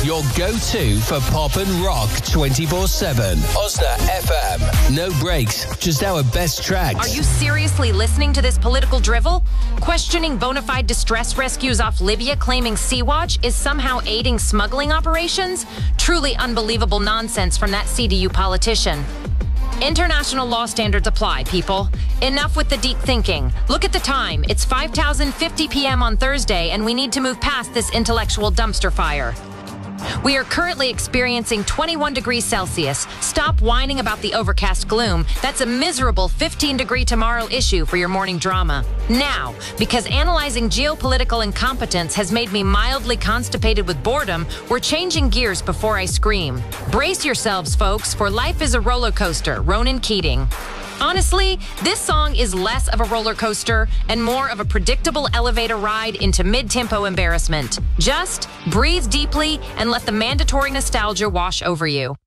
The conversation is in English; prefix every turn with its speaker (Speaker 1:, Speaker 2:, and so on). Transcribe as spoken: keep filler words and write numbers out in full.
Speaker 1: your go-to for pop and rock twenty-four seven. Osna F M. No breaks, just our best tracks.
Speaker 2: Are you seriously listening to this political drivel? Questioning bona fide distress rescues off Libya claiming Sea-Watch is somehow aiding smuggling operations? Truly unbelievable nonsense from that C D U politician. International law standards apply, people. Enough with the deep thinking. Look at the time. It's five thousand fifty p m on Thursday, and we need to move past this intellectual dumpster fire. We are currently experiencing twenty-one degrees Celsius. Stop whining about the overcast gloom. That's a miserable fifteen degree tomorrow issue for your morning drama. Now, because analyzing geopolitical incompetence has made me mildly constipated with boredom, we're changing gears before I scream. Brace yourselves, folks, for life is a roller coaster. Ronan Keating. Honestly, this song is less of a roller coaster and more of a predictable elevator ride into mid-tempo embarrassment. Just breathe deeply and let the mandatory nostalgia wash over you.